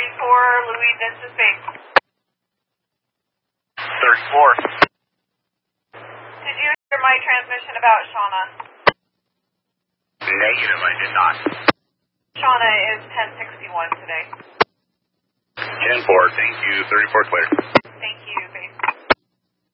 Louis, this is base. 34. Did you hear my transmission about Shauna? Negative, I did not. Shauna is 1061 today. 10-4, thank you. 34 clear.